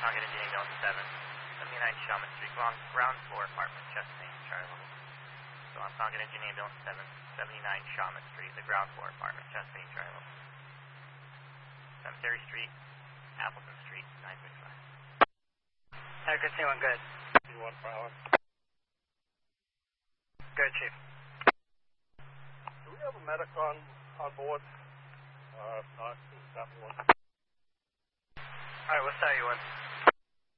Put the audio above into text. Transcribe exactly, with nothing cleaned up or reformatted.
Tongan Engineering Ambulance seven, seventy-nine Shaman Street, ground, ground floor apartment, Chesapeake, Charlie level. So on Tongan Engineering Ambulance seven, seventy-nine Shaman Street, the ground floor apartment, Chesapeake, Charlie level. Cemetery Street, Appleton Street, nine thirty-five. Hey, good, C one, good. C one, Fowler. Good, Chief. Do we have a medic on, on board? Uh, if not, stop one. Alright, we'll start you one.